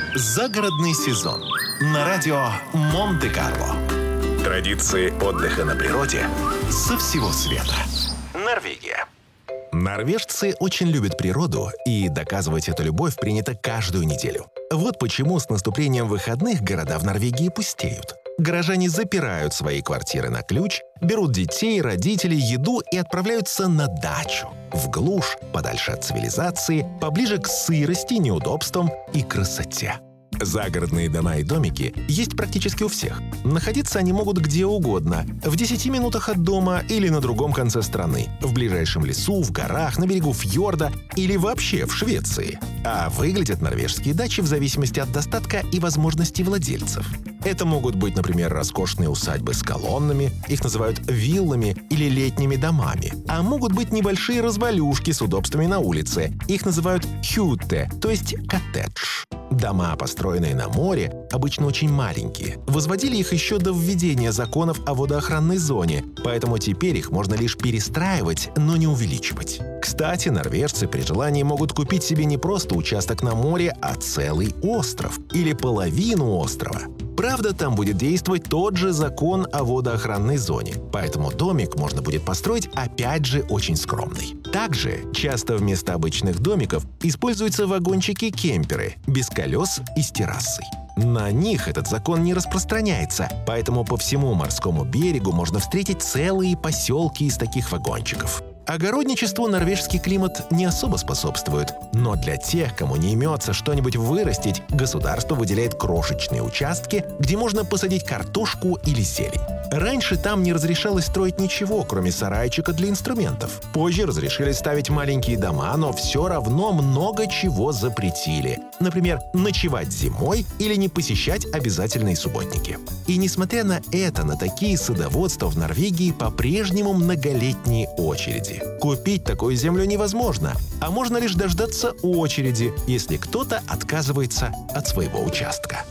Загородный сезон на радио Монте-Карло. Традиции отдыха на природе со всего света. Норвегия. Норвежцы очень любят природу, и доказывать эту любовь принято каждую неделю. Вот почему с наступлением выходных города в Норвегии пустеют. Горожане запирают свои квартиры на ключ, берут детей, родителей, еду и отправляются на дачу. В глушь, подальше от цивилизации, поближе к сырости, неудобствам и красоте. Загородные дома и домики есть практически у всех. Находиться они могут где угодно, в 10 минутах от дома или на другом конце страны, в ближайшем лесу, в горах, на берегу фьорда или вообще в Швеции. А выглядят норвежские дачи в зависимости от достатка и возможностей владельцев. Это могут быть, например, роскошные усадьбы с колоннами, их называют виллами или летними домами. А могут быть небольшие развалюшки с удобствами на улице, их называют хюте, то есть коттедж. Дома, построенные на море, обычно очень маленькие. Возводили их еще до введения законов о водоохранной зоне, поэтому теперь их можно лишь перестраивать, но не увеличивать. Кстати, норвежцы при желании могут купить себе не просто участок на море, а целый остров или половину острова. Правда, там будет действовать тот же закон о водоохранной зоне, поэтому домик можно будет построить опять же очень скромный. Также часто вместо обычных домиков используются вагончики-кемперы без колес и с террасой. На них этот закон не распространяется, поэтому по всему морскому берегу можно встретить целые поселки из таких вагончиков. Огородничеству норвежский климат не особо способствует, но для тех, кому не имется что-нибудь вырастить, государство выделяет крошечные участки, где можно посадить картошку или зелень. Раньше там не разрешалось строить ничего, кроме сарайчика для инструментов. Позже разрешили ставить маленькие дома, но все равно много чего запретили. Например, ночевать зимой или не посещать обязательные субботники. И несмотря на это, на такие садоводства в Норвегии по-прежнему многолетние очереди. Купить такую землю невозможно, а можно лишь дождаться очереди, если кто-то отказывается от своего участка.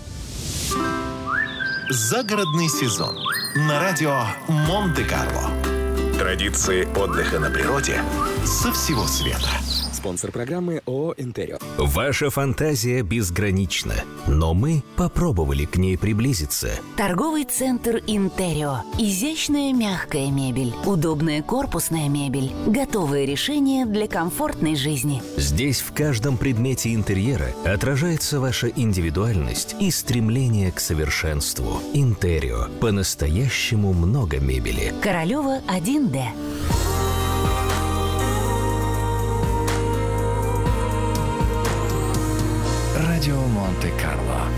Загородный сезон на радио Монте-Карло. Традиции отдыха на природе со всего света. Спонсор программы ООО «Интерио». Ваша фантазия безгранична, но мы попробовали к ней приблизиться. Торговый центр «Интерио». Изящная мягкая мебель, удобная корпусная мебель, готовые решения для комфортной жизни. Здесь в каждом предмете интерьера отражается ваша индивидуальность и стремление к совершенству. «Интерио». По-настоящему много мебели. Королева 1Д. Радио Монте-Карло.